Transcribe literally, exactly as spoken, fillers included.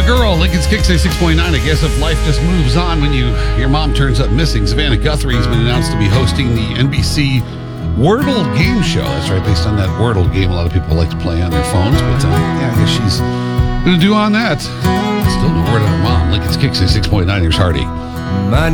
A girl, Lincoln's Kicks six point nine. I guess if life just moves on when you your mom turns up missing. Savannah Guthrie has been announced to be hosting the N B C Wordle game show. That's right, based on that Wordle game a lot of people like to play on their phones. But uh, yeah, I guess she's going to do on that. Still no word on her mom. Lincoln's Kicks six point nine. Here's Hardy. My